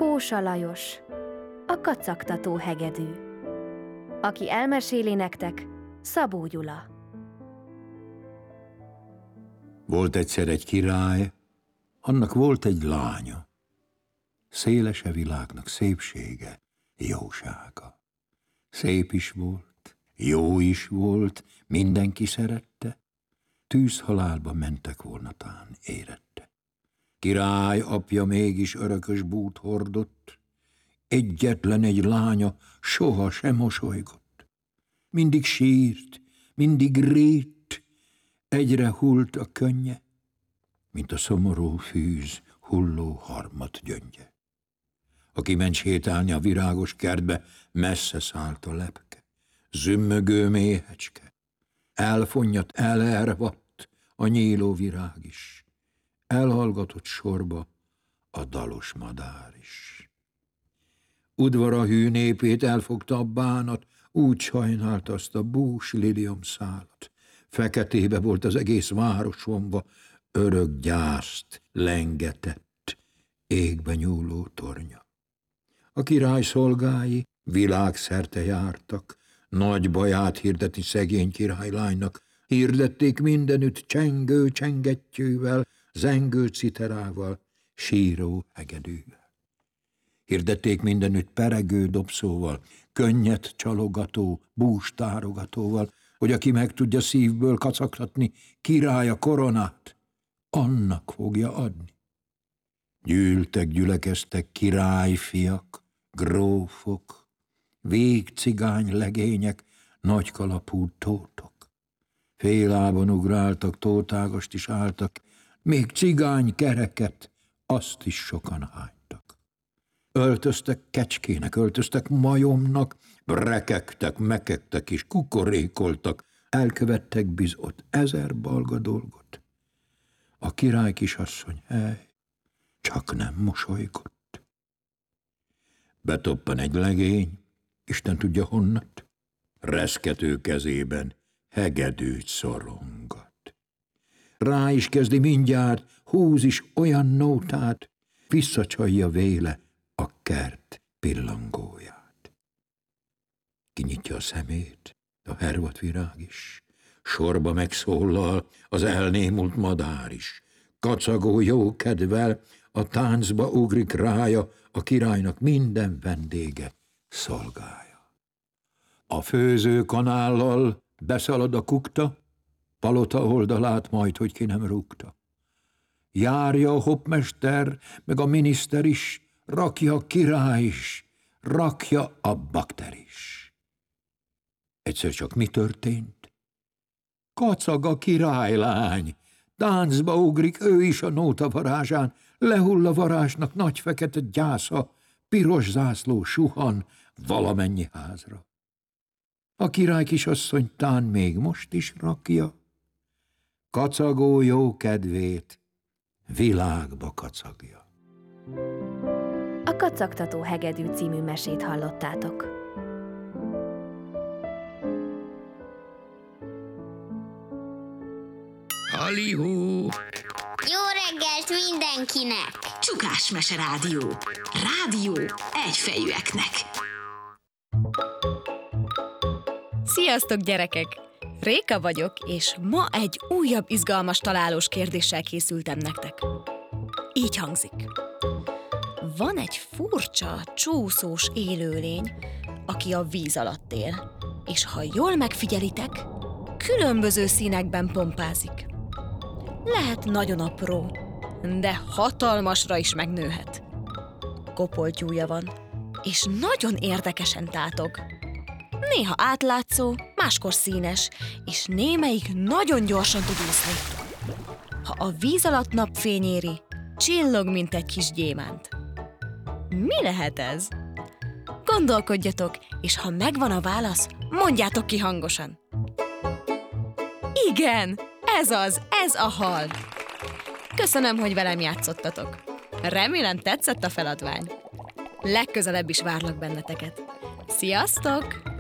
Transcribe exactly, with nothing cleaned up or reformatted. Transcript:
Kósa Lajos, a kacagtató hegedű. Aki elmeséli nektek, Szabó Gyula. Volt egyszer egy király, annak volt egy lánya. Szélese világnak szépsége, jósága. Szép is volt, jó is volt, mindenki szerette, tűzhalálba mentek volna tán érette. Király apja mégis örökös bút hordott, egyetlen egy lánya soha sem mosolygott. Mindig sírt, mindig rét, egyre hult a könnye, mint a szomorú fűz hulló harmat gyöngye. Aki ment sétálni a virágos kertbe, messze szállt a lepke, zümmögő méhecske, elfonnyat, elervadt a nyíló virág is, elhallgatott sorba a dalos madár is. Udvara hű népét elfogta a bánat, úgy sajnált azt a bús liliomszálat. Feketébe volt az egész város vomva, örök gyászt lengetett égbe nyúló tornya. A király szolgái világszerte jártak, nagy baját hirdeti szegény királylánynak, hirdették mindenütt csengő csengettyűvel, zengő citerával, síró hegedűvel. Hirdették mindenütt peregő dobszóval, könnyet csalogató, bústárogatóval, hogy aki meg tudja szívből kacagtatni királya koronát, annak fogja adni. Gyűltek, gyülekeztek királyfiak, grófok, végcigány legények, nagykalapú tótok. Félában ugráltak, tótágast is álltak, még cigány kereket, azt is sokan hánytak. Öltöztek kecskének, öltöztek majomnak, rekegtek, mekegtek és kukorékoltak, elkövettek bizot ezer balga dolgot. A király kisasszony, hely, csak nem mosolygott. Betoppan egy legény, Isten tudja honnat, reszkető kezében hegedűt szorongat. Rá is kezdi mindjárt, húz is olyan nótát, visszacsalja véle a kert pillangóját. Kinyitja a szemét, a hervadt virág is, sorba megszólal az elnémult madár is. Kacagó jó kedvel a táncba ugrik rája, a királynak minden vendége, szolgája. A főző kanállal beszalad a kukta, palota oldalát majd, hogy ki nem rúgta. Járja a hopmester, meg a miniszter is, rakja a király is, rakja a bakter is. Egyszer csak mi történt? Kacag a királylány, táncba ugrik ő is a nóta varázsán, lehull a varázsnak nagy fekete gyásza, piros zászló suhan valamennyi házra. A király kisasszony tán még most is rakja, kacagó jó kedvét világba kacagja. A Kacagtató hegedű című mesét hallottátok. Halihú! Jó reggelt mindenkinek! Csukás Mese Rádió. Rádió egyfejűeknek. Sziasztok, gyerekek! Réka vagyok, és ma egy újabb izgalmas találós kérdéssel készültem nektek. Így hangzik. Van egy furcsa, csúszós élőlény, aki a víz alatt él, és ha jól megfigyelitek, különböző színekben pompázik. Lehet nagyon apró, de hatalmasra is megnőhet. Kopoltyúja van, és nagyon érdekesen tátog. Néha átlátszó, máskor színes, és némelyik nagyon gyorsan tud úszni. Ha a víz alatt napfény éri, csillog, mint egy kis gyémánt. Mi lehet ez? Gondolkodjatok, és ha megvan a válasz, mondjátok ki hangosan. Igen, ez az, ez a hal. Köszönöm, hogy velem játszottatok. Remélem tetszett a feladvány. Legközelebb is várlak benneteket. Sziasztok!